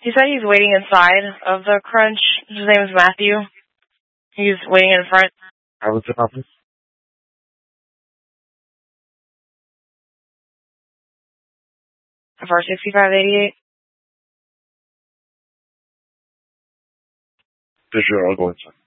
He said he's waiting inside of the Crunch. His name is Matthew. He's waiting in front. What's the office? For 6588. Sure, I'll go inside.